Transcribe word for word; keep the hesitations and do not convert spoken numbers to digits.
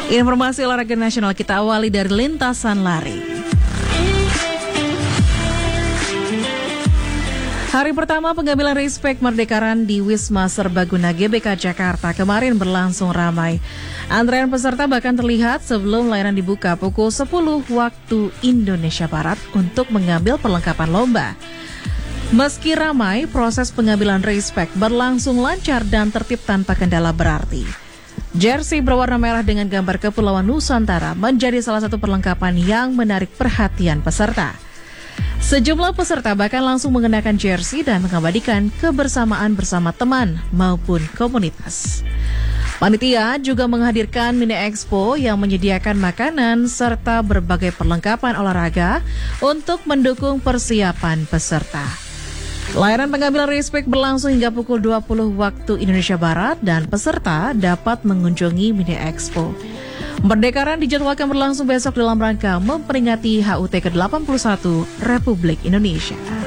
Informasi olahraga nasional kita awali dari lintasan lari. Hari pertama pengambilan respek Merdekaran di Wisma Serbaguna G B K Jakarta kemarin berlangsung ramai. Antrean peserta bahkan terlihat sebelum layanan dibuka pukul sepuluh waktu Indonesia Barat untuk mengambil perlengkapan lomba. Meski ramai, proses pengambilan respek berlangsung lancar dan tertib tanpa kendala berarti. Jersey berwarna merah dengan gambar Kepulauan Nusantara menjadi salah satu perlengkapan yang menarik perhatian peserta. Sejumlah peserta bahkan langsung mengenakan jersey dan mengabadikan kebersamaan bersama teman maupun komunitas. Panitia juga menghadirkan mini expo yang menyediakan makanan serta berbagai perlengkapan olahraga untuk mendukung persiapan peserta. Layanan pengambilan respek berlangsung hingga pukul dua puluh waktu Indonesia Barat dan peserta dapat mengunjungi mini expo. Merdekaran dijadwalkan berlangsung besok dalam rangka memperingati H U T ke delapan puluh satu Republik Indonesia.